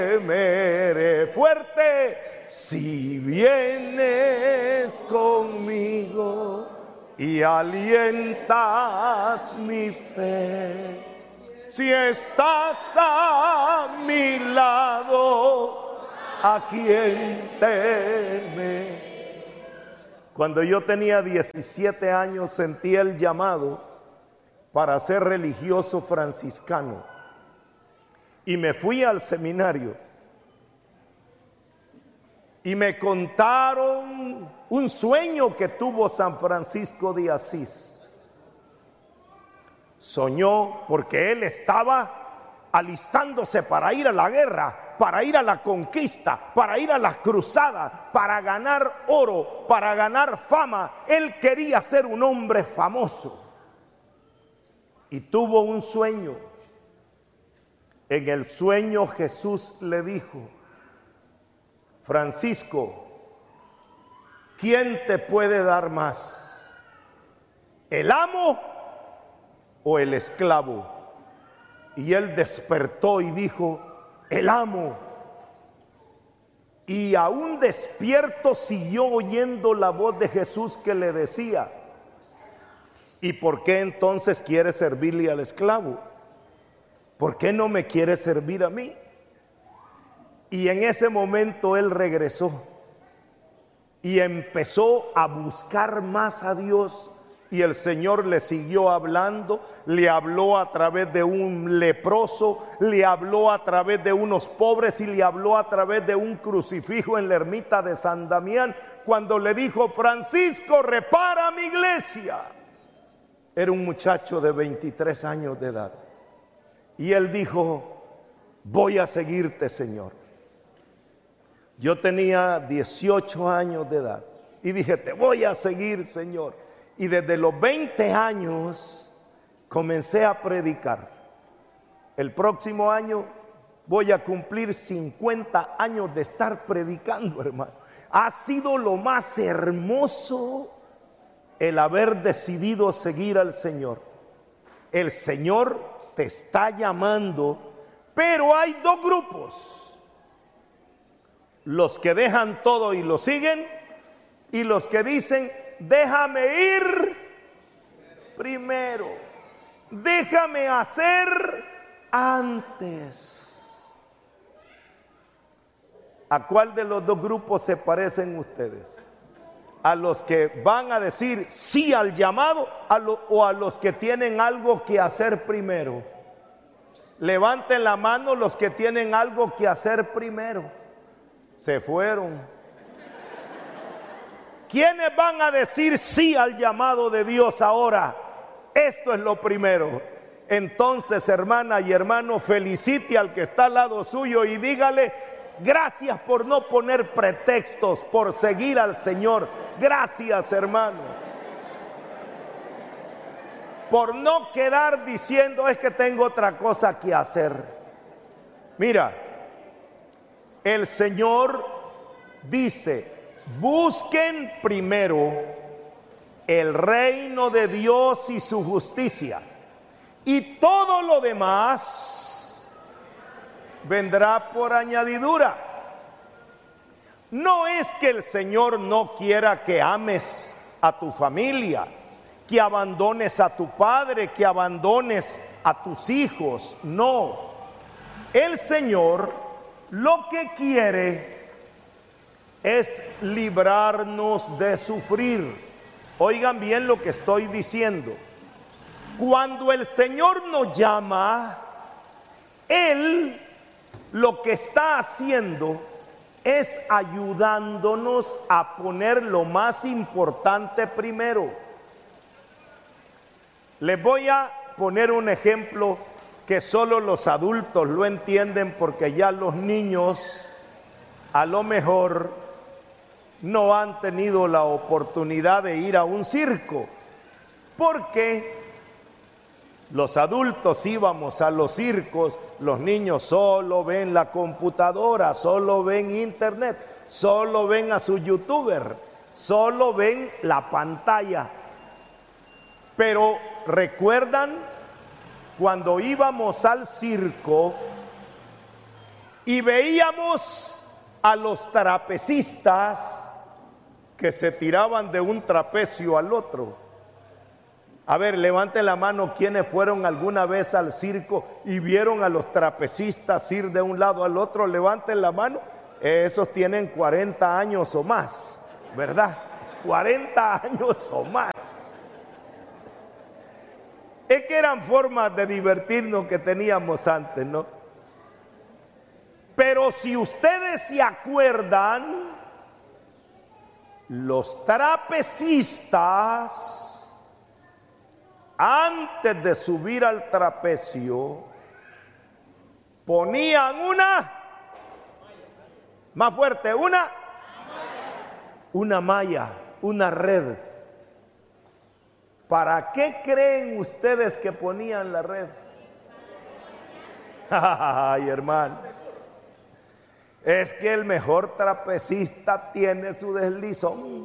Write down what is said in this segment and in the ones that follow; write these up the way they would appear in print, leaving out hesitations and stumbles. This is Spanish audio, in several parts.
temeré. Fuerte, si vienes conmigo y alientas mi fe, si estás a mi lado, ¿a quién temer? Cuando yo tenía 17 años sentí el llamado para ser religioso franciscano y me fui al seminario y me contaron un sueño que tuvo San Francisco de Asís. Soñó porque él estaba alistándose para ir a la guerra, para ir a la conquista, para ir a la cruzada, para ganar oro, para ganar fama. Él quería ser un hombre famoso y tuvo un sueño. En el sueño Jesús le dijo: Francisco, ¿quién te puede dar más? ¿El amo o el esclavo? Y él despertó y dijo: el amo. Y aún despierto siguió oyendo la voz de Jesús que le decía: ¿y por qué entonces quiere servirle al esclavo? ¿Por qué no me quiere servir a mí? Y en ese momento él regresó y empezó a buscar más a Dios. Y el Señor le siguió hablando, le habló a través de un leproso, le habló a través de unos pobres y le habló a través de un crucifijo en la ermita de San Damián, cuando le dijo: Francisco, repara mi iglesia. Era un muchacho de 23 años de edad. Y él dijo: voy a seguirte, Señor. Yo tenía 18 años de edad y dije: te voy a seguir, Señor. Y desde los 20 años comencé a predicar. El próximo año voy a cumplir 50 años de estar predicando, hermano. Ha sido lo más hermoso el haber decidido seguir al Señor. El Señor te está llamando, pero hay dos grupos: los que dejan todo y lo siguen, y los que dicen: déjame ir primero, déjame hacer antes. ¿A cuál de los dos grupos se parecen ustedes? ¿A los que van a decir sí al llamado o a los que tienen algo que hacer primero? Levanten la mano los que tienen algo que hacer primero. Se fueron. ¿Quiénes van a decir sí al llamado de Dios ahora? Esto es lo primero. Entonces, hermana y hermano, felicite al que está al lado suyo y dígale: gracias por no poner pretextos, por seguir al Señor. Gracias, hermano. Por no quedar diciendo: es que tengo otra cosa que hacer. Mira, el Señor dice: busquen primero el reino de Dios y su justicia, y todo lo demás vendrá por añadidura. No es que el Señor no quiera que ames a tu familia, que abandones a tu padre, que abandones a tus hijos. No, el Señor lo que quiere es librarnos de sufrir. Oigan bien lo que estoy diciendo. Cuando el Señor nos llama, Él lo que está haciendo es ayudándonos a poner lo más importante primero. Les voy a poner un ejemplo que solo los adultos lo entienden, porque ya los niños a lo mejor no han tenido la oportunidad de ir a un circo, porque los adultos íbamos a los circos, los niños solo ven la computadora, solo ven internet, solo ven a su youtuber, solo ven la pantalla. Pero ¿recuerdan cuando íbamos al circo? y veíamos a los trapecistas que se tiraban de un trapecio al otro. A ver, levanten la mano quienes fueron alguna vez al circo y vieron a los trapecistas ir de un lado al otro. Levanten la mano. Esos tienen 40 años o más, ¿verdad? 40 años o más. Es que eran formas de divertirnos que teníamos antes, ¿no? Pero si ustedes se acuerdan, los trapecistas, antes de subir al trapecio, ponían más fuerte, una malla, una red. ¿Para qué creen ustedes que ponían la red? Ay, hermano, es que el mejor trapecista tiene su deslizón.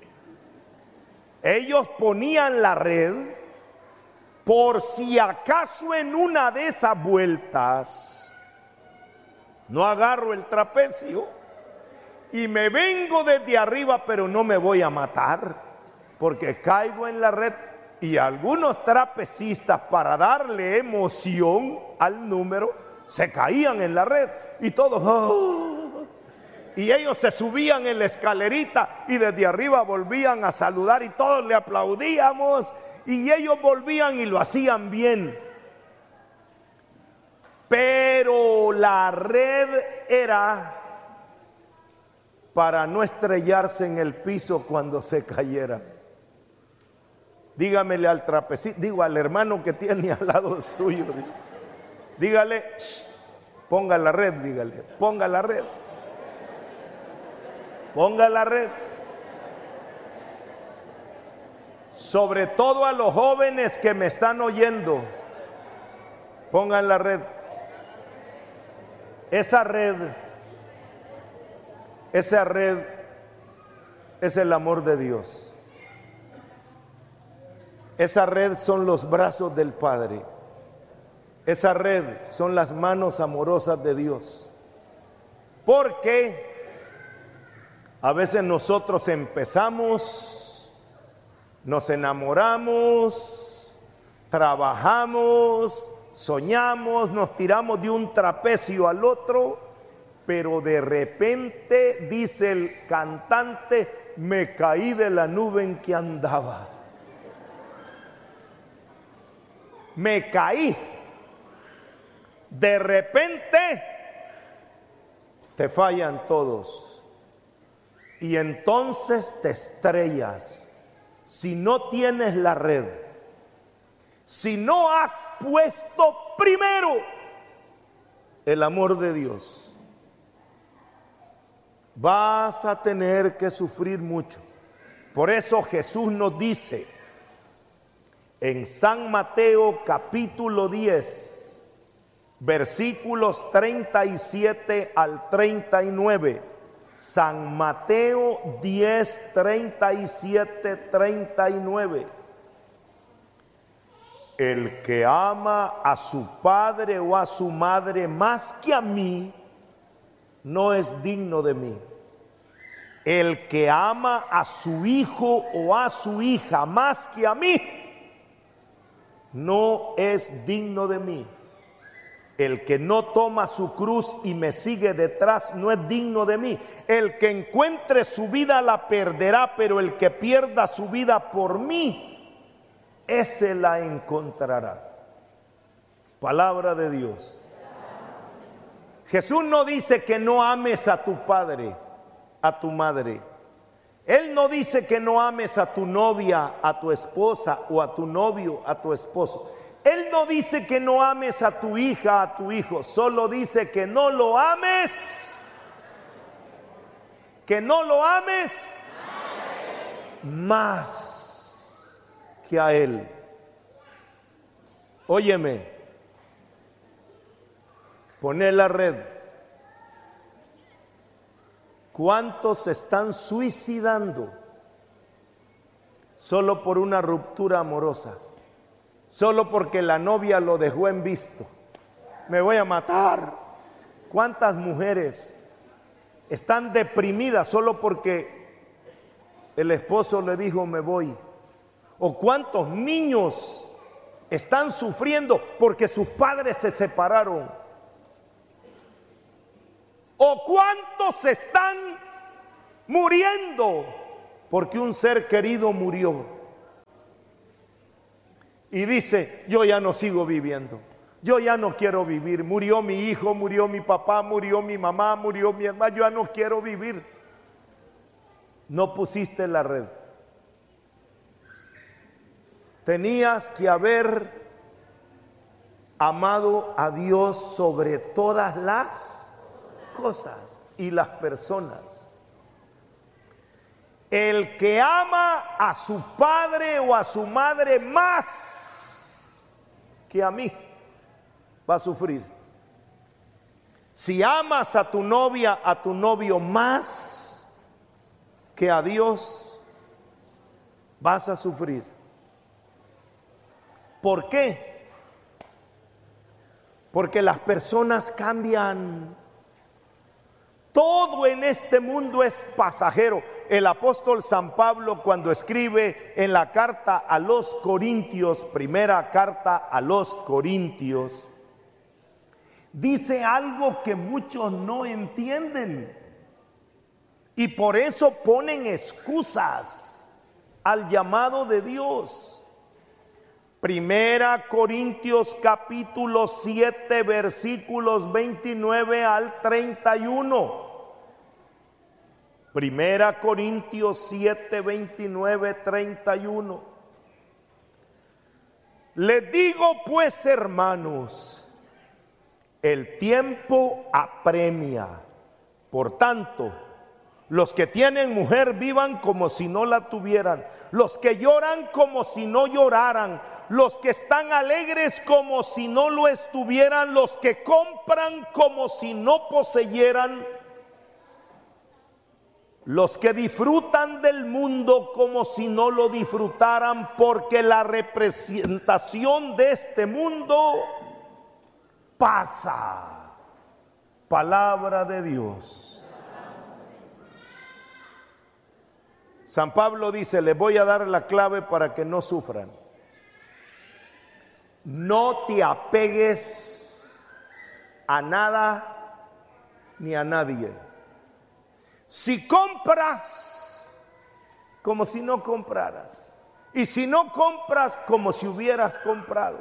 Ellos ponían la red por si acaso en una de esas vueltas no agarro el trapecio y me vengo desde arriba, pero no me voy a matar porque caigo en la red. Y algunos trapecistas, para darle emoción al número, se caían en la red y todos, ¡oh! Y ellos se subían en la escalerita y desde arriba volvían a saludar y todos le aplaudíamos y ellos volvían y lo hacían bien. Pero la red era para no estrellarse en el piso cuando se cayera. Dígamele al trapecista, digo al hermano que tiene al lado suyo, dígale, ponga la red, dígale, ponga la red. Ponga la red. Sobre todo a los jóvenes que me están oyendo, pongan la red. Esa red es el amor de Dios. Esa red son los brazos del Padre. Esa red son las manos amorosas de Dios. Porque a veces nosotros empezamos, nos enamoramos, trabajamos, soñamos, nos tiramos de un trapecio al otro, pero de repente, dice el cantante, me caí de la nube en que andaba. Me caí. De repente te fallan todos. Y entonces te estrellas. Si no tienes la red, si no has puesto primero el amor de Dios, vas a tener que sufrir mucho. Por eso Jesús nos dice en San Mateo capítulo 10, versículos 37 al 39. San Mateo 10, 37, 39. El que ama a su padre o a su madre más que a mí, no es digno de mí. El que ama a su hijo o a su hija más que a mí, no es digno de mí. El que no toma su cruz y me sigue detrás no es digno de mí. El que encuentre su vida la perderá, pero el que pierda su vida por mí, ese la encontrará. Palabra de Dios. Jesús no dice que no ames a tu padre, a tu madre. Él no dice que no ames a tu novia, a tu esposa o a tu novio, a tu esposo. Él no dice que no ames a tu hija, a tu hijo. Solo dice que no lo ames. Que no lo ames más que a Él. Óyeme, poné la red. ¿Cuántos se están suicidando solo por una ruptura amorosa? Solo porque la novia lo dejó en visto. Me voy a matar. ¿Cuántas mujeres están deprimidas solo porque el esposo le dijo me voy? ¿O cuántos niños están sufriendo porque sus padres se separaron? ¿O cuántos están muriendo porque un ser querido murió? Y dice, yo ya no sigo viviendo, yo ya no quiero vivir, murió mi hijo, murió mi papá, murió mi mamá, murió mi hermano, yo ya no quiero vivir. No pusiste la red. Tenías que haber amado a Dios sobre todas las cosas y las personas. El que ama a su padre o a su madre más que a mí va a sufrir. Si amas a tu novia, a tu novio más que a Dios, vas a sufrir. ¿Por qué? Porque las personas cambian. Todo en este mundo es pasajero. El apóstol San Pablo, cuando escribe en la carta a los Corintios, primera carta a los Corintios, dice algo que muchos no entienden y por eso ponen excusas al llamado de Dios. Primera Corintios capítulo 7 versículos 29 al 31. Primera Corintios 7, 29, 31. Les digo pues, hermanos, el tiempo apremia. Por tanto, los que tienen mujer vivan como si no la tuvieran, los que lloran como si no lloraran, los que están alegres como si no lo estuvieran, los que compran como si no poseyeran, los que disfrutan del mundo como si no lo disfrutaran, porque la representación de este mundo pasa. Palabra de Dios. San Pablo dice, les voy a dar la clave para que no sufran. No te apegues a nada ni a nadie. Si compras, como si no compraras. Y si no compras, como si hubieras comprado.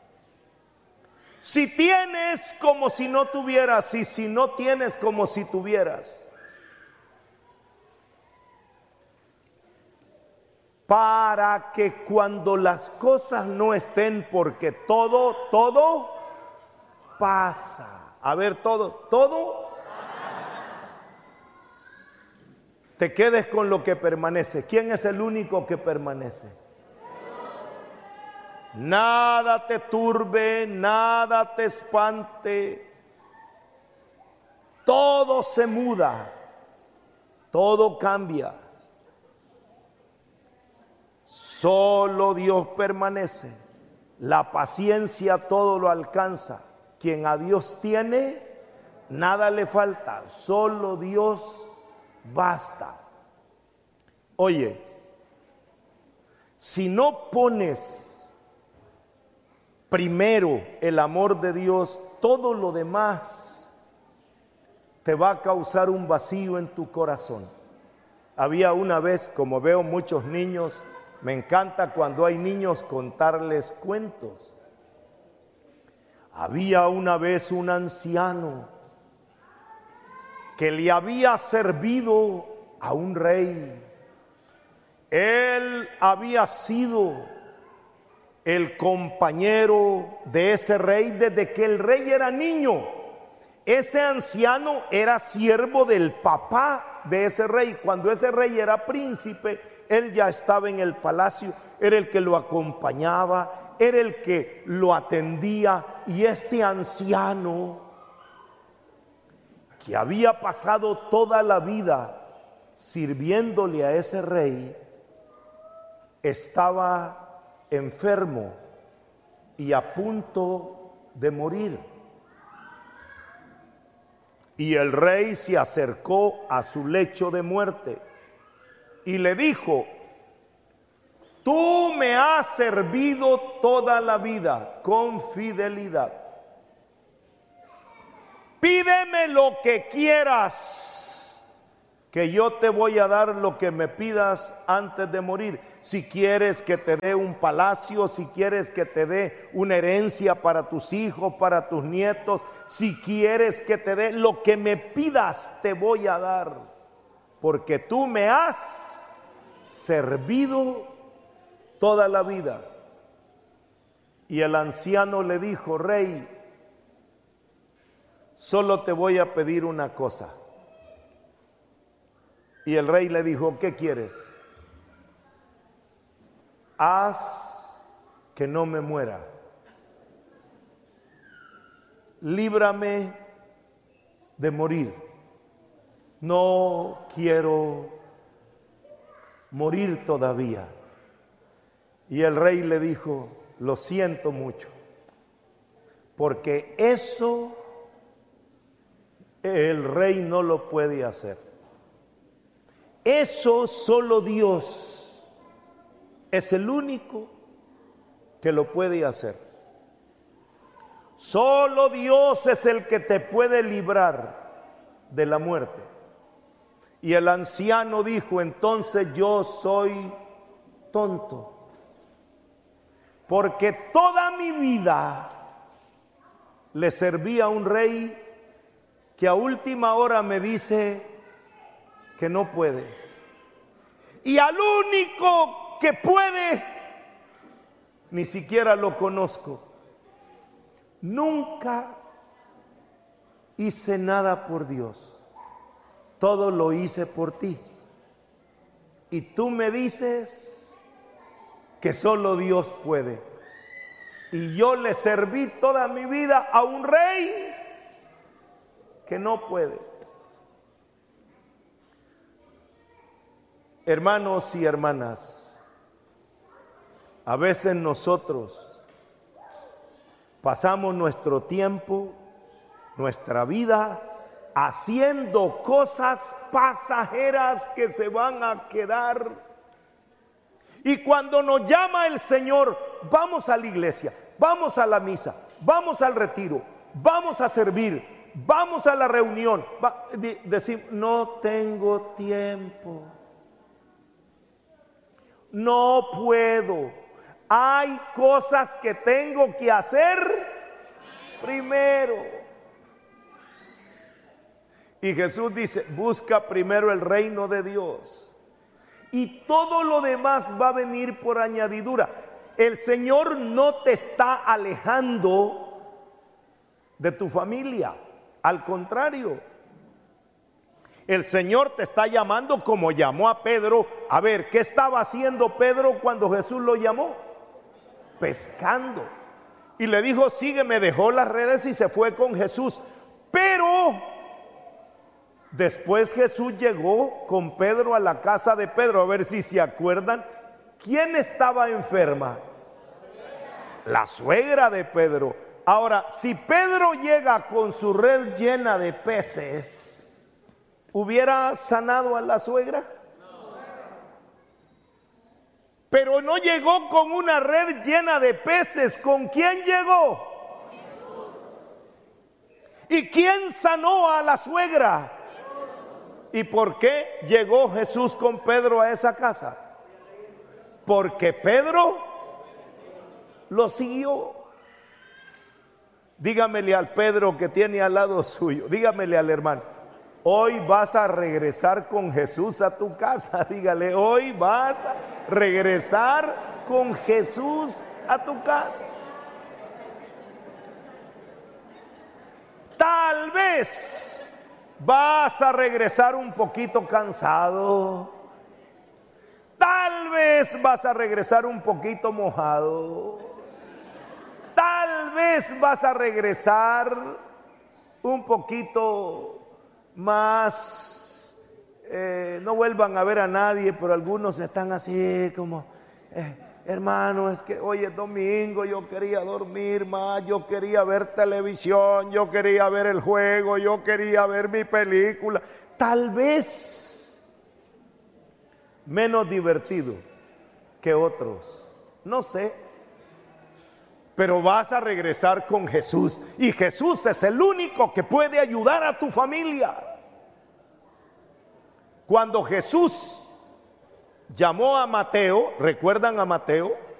Si tienes, como si no tuvieras. Y si no tienes, como si tuvieras. Para que cuando las cosas no estén, porque todo pasa. A ver, todo te quedes con lo que permanece. ¿Quién es el único que permanece? Nada te turbe, nada te espante. Todo se muda, todo cambia. Solo Dios permanece. La paciencia todo lo alcanza. Quien a Dios tiene, nada le falta. Solo Dios basta. Oye, si no pones primero el amor de Dios, todo lo demás te va a causar un vacío en tu corazón. Había una vez, como veo muchos niños, me encanta cuando hay niños contarles cuentos. Había una vez un anciano que le había servido a un rey. Él había sido el compañero de ese rey desde que el rey era niño. Ese anciano era siervo del papá de ese rey. Cuando ese rey era príncipe, él ya estaba en el palacio, era el que lo acompañaba, era el que lo atendía. Y este anciano, que había pasado toda la vida sirviéndole a ese rey, estaba enfermo y a punto de morir. Y el rey se acercó a su lecho de muerte y le dijo: tú me has servido toda la vida con fidelidad. Pídeme lo que quieras, que yo te voy a dar lo que me pidas antes de morir. Si quieres que te dé un palacio, si quieres que te dé una herencia para tus hijos, para tus nietos, si quieres que te dé lo que me pidas, te voy a dar, porque tú me has servido toda la vida. Y el anciano le dijo: rey, solo te voy a pedir una cosa. Y el rey le dijo: ¿qué quieres? Haz que no me muera. Líbrame de morir. No quiero morir todavía. Y el rey le dijo: lo siento mucho, porque eso el rey no lo puede hacer. Eso solo Dios es el único que lo puede hacer. Solo Dios es el que te puede librar de la muerte. Y el anciano dijo: entonces yo soy tonto, porque toda mi vida le serví a un rey que a última hora me dice que no puede. Y al único que puede, ni siquiera lo conozco. Nunca hice nada por Dios. Todo lo hice por ti. Y tú me dices que solo Dios puede. Y yo le serví toda mi vida a un rey que no puede. Hermanos y hermanas, a veces nosotros pasamos nuestro tiempo, nuestra vida, haciendo cosas pasajeras que se van a quedar. Y cuando nos llama el Señor, vamos a la iglesia, vamos a la misa, vamos al retiro, vamos a servir, vamos a la reunión. Decimos: no tengo tiempo, no puedo, hay cosas que tengo que hacer primero. Y Jesús dice: busca primero el reino de Dios, y todo lo demás va a venir por añadidura. El Señor no te está alejando de tu familia, al contrario, el Señor te está llamando como llamó a Pedro. A ver, ¿qué estaba haciendo Pedro cuando Jesús lo llamó? Pescando. Y le dijo: sígueme. Dejó las redes y se fue con Jesús. Pero después Jesús llegó con Pedro a la casa de Pedro. A ver si se acuerdan. ¿Quién estaba enferma? La suegra de Pedro. Ahora, si Pedro llega con su red llena de peces, ¿hubiera sanado a la suegra? Pero no llegó con una red llena de peces. ¿Con quién llegó? ¿Y quién sanó a la suegra? ¿Y por qué llegó Jesús con Pedro a esa casa? Porque Pedro lo siguió. Dígamele al Pedro que tiene al lado suyo, dígamele al hermano: hoy vas a regresar con Jesús a tu casa. Dígale: hoy vas a regresar con Jesús a tu casa. Tal vez vas a regresar un poquito cansado. Tal vez vas a regresar un poquito mojado. Tal vez vas a regresar un poquito más, no vuelvan a ver a nadie, pero algunos están así como hermano, es que hoy es domingo, yo quería dormir más, yo quería ver televisión, yo quería ver el juego, yo quería ver mi película. Tal vez menos divertido que otros, no sé. Pero vas a regresar con Jesús y Jesús es el único que puede ayudar a tu familia. Cuando Jesús llamó a Mateo, ¿recuerdan a Mateo?